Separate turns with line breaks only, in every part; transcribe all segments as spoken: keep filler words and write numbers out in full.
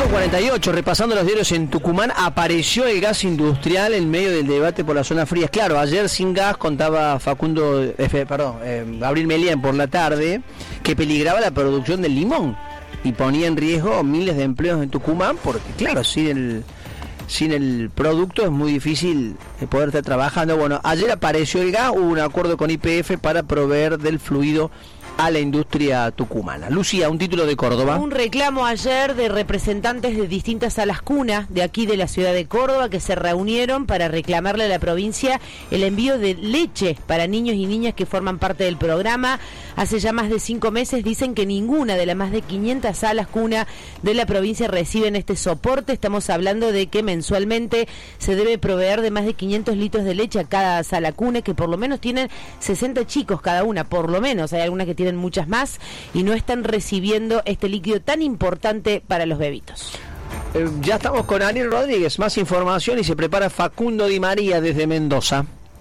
cuarenta y ocho, repasando los diarios en Tucumán, apareció el gas industrial en medio del debate por las zonas frías. Claro, ayer sin gas contaba Facundo, eh, perdón, eh, Gabriel Melián por la tarde, que peligraba la producción del limón y ponía en riesgo miles de empleos en Tucumán, porque claro, sin el, sin el producto es muy difícil poder estar trabajando. Bueno, ayer apareció el gas, hubo un acuerdo con Y P F para proveer del fluido a la industria tucumana. Lucía, un título de Córdoba.
Un reclamo ayer de representantes de distintas salas cuna de aquí de la ciudad de Córdoba que se reunieron para reclamarle a la provincia el envío de leche para niños y niñas que forman parte del programa. Hace ya más de cinco meses dicen que ninguna de las más de quinientas salas cuna de la provincia reciben este soporte. Estamos hablando de que mensualmente se debe proveer de más de quinientos litros de leche a cada sala cuna, que por lo menos tienen sesenta chicos cada una, por lo menos. Hay algunas que tienen muchas más y no están recibiendo este líquido tan importante para los bebitos.
Eh, ya estamos con Ariel Rodríguez, más información, y se prepara Facundo Di María desde Mendoza.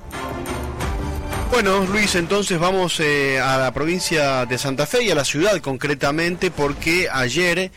Bueno, Luis, entonces vamos eh, a la provincia de Santa Fe y a la ciudad concretamente, porque ayer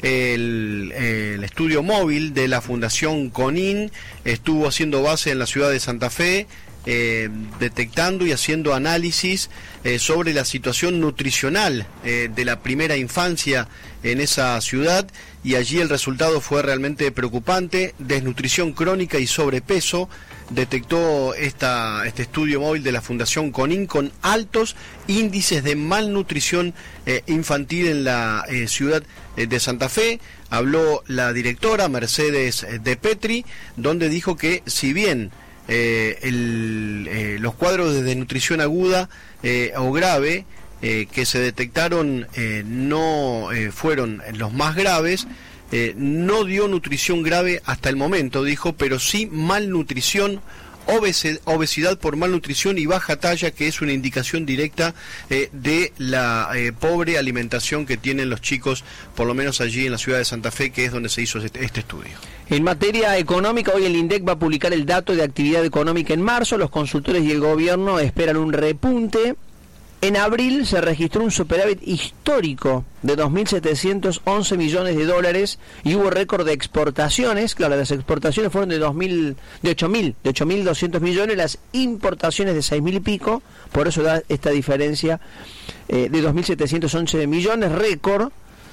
el, el estudio móvil de la Fundación CONIN estuvo haciendo base en la ciudad de Santa Fe, Eh, detectando y haciendo análisis eh, sobre la situación nutricional eh, de la primera infancia en esa ciudad, y allí el resultado fue realmente preocupante: desnutrición crónica y sobrepeso. Detectó esta, este estudio móvil de la Fundación CONIN con altos índices de malnutrición eh, infantil en la eh, ciudad eh, de Santa Fe. Habló la directora Mercedes de Petri, donde dijo que si bien Eh, el, eh, los cuadros de desnutrición aguda eh, o grave eh, que se detectaron eh, no eh, fueron los más graves, eh, no dio nutrición grave hasta el momento, dijo, pero sí malnutrición, obes- obesidad por malnutrición y baja talla, que es una indicación directa eh, de la eh, pobre alimentación que tienen los chicos, por lo menos allí en la ciudad de Santa Fe, que es donde se hizo este, este estudio.
En materia económica, hoy el INDEC va a publicar el dato de actividad económica en marzo. Los consultores y el gobierno esperan un repunte. En abril se registró un superávit histórico de dos mil setecientos once millones de dólares y hubo récord de exportaciones. Claro, las exportaciones fueron de dos mil, de ocho mil, de ocho mil doscientos millones, las importaciones de seis mil y pico, por eso da esta diferencia eh, de dos mil setecientos once millones, récord.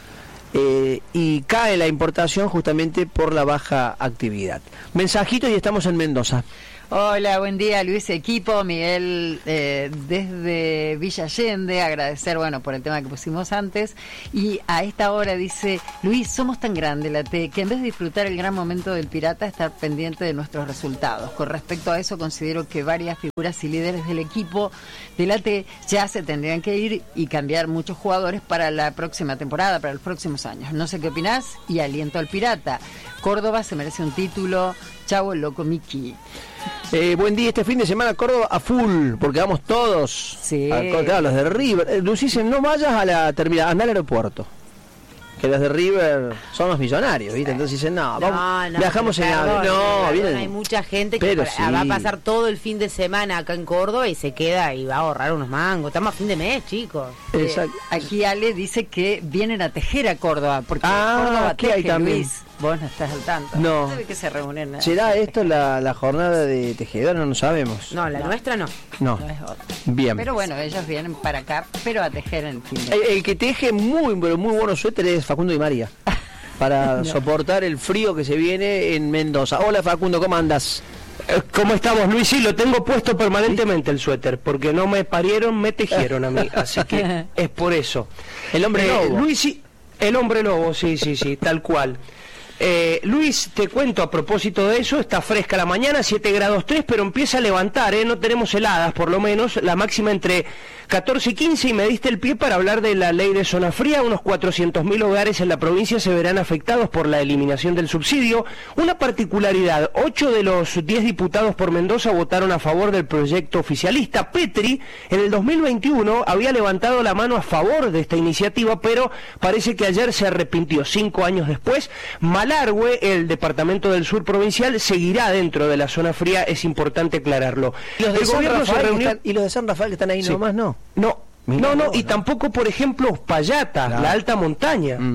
Eh, y cae la importación justamente por la baja actividad. Mensajitos y estamos en Mendoza.
Hola, buen día, Luis, equipo, Miguel eh, desde Villa Allende, agradecer, bueno, por el tema que pusimos antes, y a esta hora dice, Luis, somos tan grande la T, que en vez de disfrutar el gran momento del Pirata, estar pendiente de nuestros resultados. Con respecto a eso, considero que varias figuras y líderes del equipo de la T ya se tendrían que ir y cambiar muchos jugadores para la próxima temporada, para los próximos años. No sé qué opinás, y aliento al Pirata. Córdoba se merece un título, chavo el loco Miki.
Eh, buen día, este fin de semana Córdoba a full, porque vamos todos.
Sí.
A, claro, los de River. Eh, Luis dice, no vayas a la terminal, anda al aeropuerto. Que los de River son los millonarios, ¿viste? Entonces dicen, no, vamos,
no, no,
viajamos en avión. No,
no,
vienen.
hay mucha gente que
pero
para,
sí.
va a pasar todo el fin de semana acá en Córdoba y se queda y va a ahorrar unos mangos. Estamos a fin de mes, chicos.
Exacto.
Eh, aquí Ale dice que vienen a tejer a Córdoba, porque
Ah,
Córdoba
¿qué
teje,
hay también?
Luis. Vos no estás al tanto.
No.
¿Sabe que se reúnen?
¿Será esto la, la jornada de tejedor? No lo sabemos.
No, la
No.
nuestra no.
No.
No es otra.
Bien.
Pero bueno, ellos vienen para acá, pero a tejer en el fin de
El, el que teje muy, pero muy buenos suéteres es Facundo Di María. Para no. soportar el frío que se viene en Mendoza. Hola Facundo, ¿cómo andas?
¿Cómo estamos, Luis? Sí, lo tengo puesto permanentemente el suéter, porque no me parieron, me tejieron a mí, así que es por eso.
El hombre
eh,
lobo.
Luis, sí, el hombre lobo, sí, sí, sí, tal cual. Eh, Luis, te cuento a propósito de eso, está fresca la mañana, siete grados tres, pero empieza a levantar, ¿eh? No tenemos heladas, por lo menos, la máxima entre catorce y quince, y me diste el pie para hablar de la ley de zona fría. Unos cuatrocientos mil hogares en la provincia se verán afectados por la eliminación del subsidio. Una particularidad, ocho de los diez diputados por Mendoza votaron a favor del proyecto oficialista. Petri, en el dos mil veintiuno, había levantado la mano a favor de esta iniciativa, pero parece que ayer se arrepintió. Cinco años después, Malargüe, el departamento del sur provincial, seguirá dentro de la zona fría, es importante aclararlo.
¿Y los de,
el
San,
gobierno
Rafael
se reunió...
están, ¿Y los de San Rafael que están ahí
sí.
nomás no?
No,
Mirá
no, no,
vos,
y
¿no?
tampoco, por ejemplo, Payata,
claro.
la alta montaña.
Mm.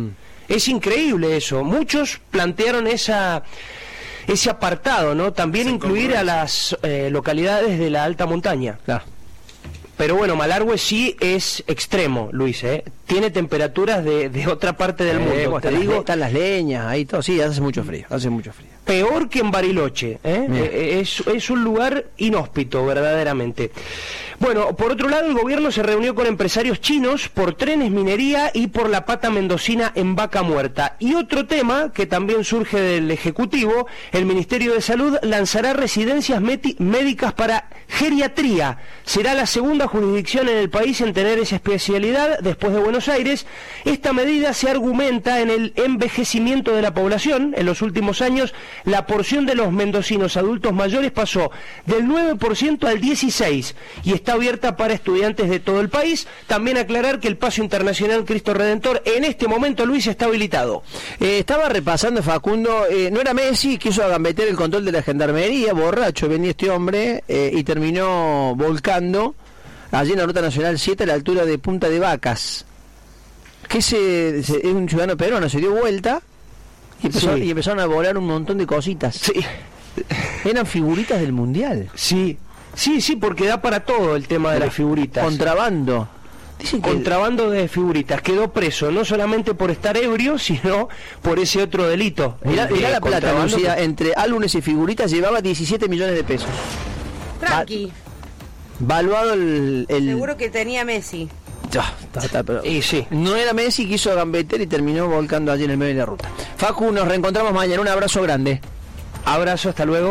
Es increíble eso. Muchos plantearon esa ese apartado, ¿no? También incluir a las eh, localidades de la alta montaña.
Claro.
Pero bueno, Malargüe sí es extremo, Luis, ¿eh? Tiene temperaturas de, de otra parte del
eh,
mundo.
Bueno,
te
están,
digo,
las, están las leñas, ahí todo. Sí, hace mucho frío, hace mucho frío.
Peor que en Bariloche, ¿eh? Eh, es, es un lugar inhóspito, verdaderamente. Bueno, por otro lado, el gobierno se reunió con empresarios chinos por trenes, minería y por la pata mendocina en Vaca Muerta. Y otro tema que también surge del Ejecutivo, el Ministerio de Salud lanzará residencias médicas para geriatría. Será la segunda jurisdicción en el país en tener esa especialidad después de Buenos Aires. Esta medida se argumenta en el envejecimiento de la población. En los últimos años, la porción de los mendocinos adultos mayores pasó del nueve por ciento al dieciséis por ciento y está abierta para estudiantes de todo el país. También aclarar que el Paso Internacional Cristo Redentor en este momento, Luis, está habilitado.
Eh, estaba repasando, Facundo, eh, no era Messi, quiso agambetear el control de la gendarmería, borracho venía este hombre eh, y terminó volcando allí en la Ruta Nacional siete a la altura de Punta de Vacas. Que se, se, es un ciudadano peruano, se dio vuelta y, empezó, sí. y empezaron a volar un montón de cositas.
Sí.
Eran figuritas del Mundial.
Sí. Sí, sí, porque da para todo el tema de las figuritas.
Contrabando.
Dicen que contrabando de figuritas. Quedó preso no solamente por estar ebrio, sino por ese otro delito.
Mirá, mirá la plata, Lucía, entre álbumes y figuritas llevaba diecisiete millones de pesos.
Tranqui.
Valuado el, el...
Seguro que tenía Messi.
Ya, está, está, pero
y sí.
No era Messi, quiso gambetear y terminó volcando allí en el medio de la ruta. Facu, nos reencontramos mañana. Un abrazo grande.
Abrazo, hasta luego.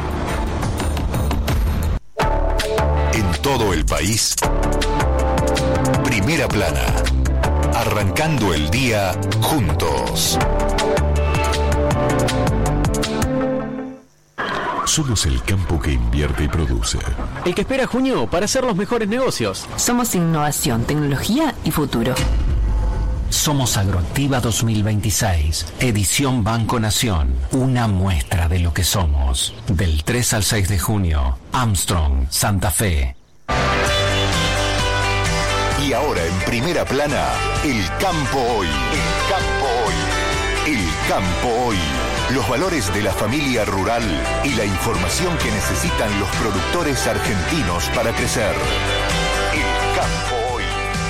Todo el país. Primera Plana. Arrancando el día juntos. Somos el campo que invierte y produce.
El que espera junio para hacer los mejores negocios.
Somos innovación, tecnología y futuro.
Somos Agroactiva dos mil veintiséis, edición Banco Nación, una muestra de lo que somos. Del tres al seis de junio, Armstrong, Santa Fe.
Y ahora en Primera Plana, el campo hoy. El campo hoy. El campo hoy. Los valores de la familia rural y la información que necesitan los productores argentinos para crecer. El campo hoy.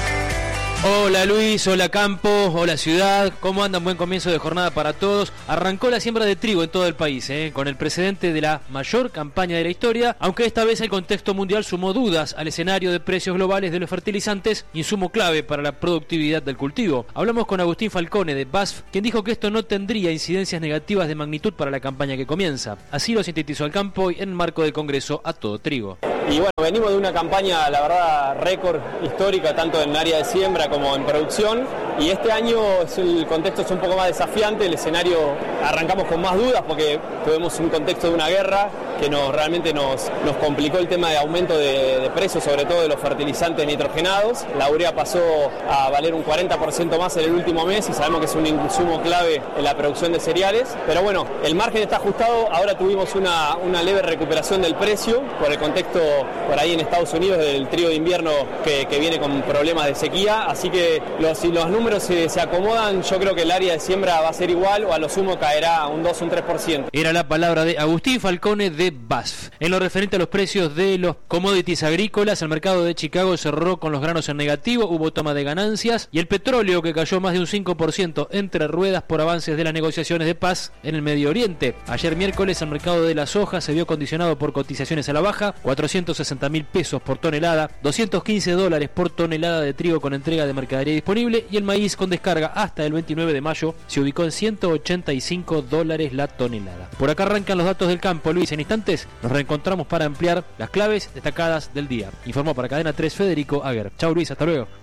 Hola Luis, hola campo, hola ciudad, ¿cómo andan? Buen comienzo de jornada para todos. Arrancó la siembra de trigo en todo el país, ¿eh? con el precedente de la mayor campaña de la historia, aunque esta vez el contexto mundial sumó dudas al escenario de precios globales de los fertilizantes, insumo clave para la productividad del cultivo. Hablamos con Agustín Falcone de B A S F, quien dijo que esto no tendría incidencias negativas de magnitud para la campaña que comienza. Así lo sintetizó el campo en el marco del Congreso A Todo Trigo.
Y bueno, venimos de una campaña, la verdad, récord histórica, tanto en el área de siembra como en producción, y este año es el contexto es un poco más desafiante, el escenario arrancamos con más dudas porque tuvimos un contexto de una guerra que nos realmente nos, nos complicó el tema de aumento de, de precios, sobre todo de los fertilizantes nitrogenados. La urea pasó a valer un cuarenta por ciento más en el último mes y sabemos que es un insumo clave en la producción de cereales, pero bueno, el margen está ajustado, ahora tuvimos una, una leve recuperación del precio por el contexto por ahí en Estados Unidos del trigo de invierno que, que viene con problemas de sequía, así que los, si los números se, se acomodan, yo creo que el área de siembra va a ser igual o a lo sumo caerá a un dos o un tres por ciento.
Era la palabra de Agustín Falcone de B A S F. En lo referente a los precios de los commodities agrícolas, el mercado de Chicago cerró con los granos en negativo, hubo toma de ganancias y el petróleo que cayó más de un cinco por ciento entre ruedas por avances de las negociaciones de paz en el Medio Oriente. Ayer miércoles el mercado de la soja se vio condicionado por cotizaciones a la baja, cuatrocientos sesenta mil pesos por tonelada, doscientos quince dólares por tonelada de trigo con entrega de mercadería disponible y el maíz con descarga hasta el veintinueve de mayo se ubicó en ciento ochenta y cinco dólares la tonelada. Por acá arrancan los datos del campo, Luis. En instantes nos reencontramos para ampliar las claves destacadas del día. Informó para Cadena tres Federico Aguer. Chau Luis, hasta luego.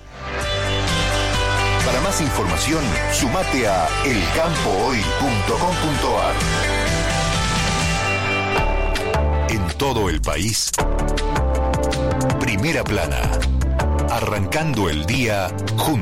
Para más información, sumate a el campo hoy punto com punto a r. En todo el país, Primera Plana. Arrancando el día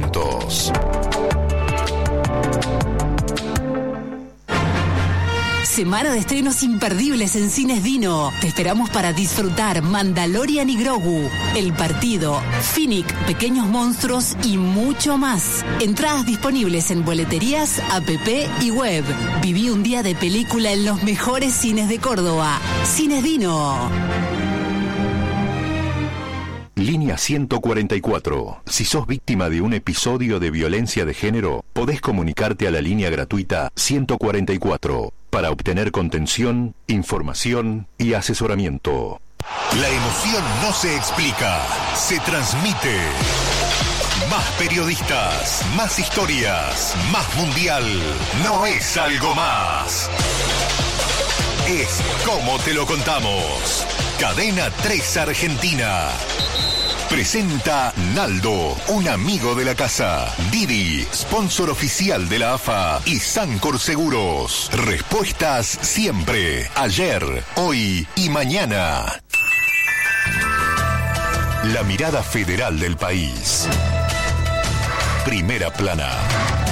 juntos.
Semana de estrenos imperdibles en Cines Dino. Te esperamos para disfrutar Mandalorian y Grogu, El Partido, Finnick, Pequeños Monstruos y mucho más. Entradas disponibles en boleterías, app y web. Viví un día de película en los mejores cines de Córdoba. Cines Dino.
Línea ciento cuarenta y cuatro. Si sos víctima de un episodio de violencia de género, podés comunicarte a la línea gratuita ciento cuarenta y cuatro para obtener contención, información y asesoramiento.
La emoción no se explica, se transmite. Más periodistas, más historias, más mundial. No es algo más. Es como te lo contamos. Cadena tres Argentina. Presenta Naldo, un amigo de la casa. Didi, sponsor oficial de la A F A. Y Sancor Seguros. Respuestas siempre. Ayer, hoy y mañana. La mirada federal del país. Primera plana.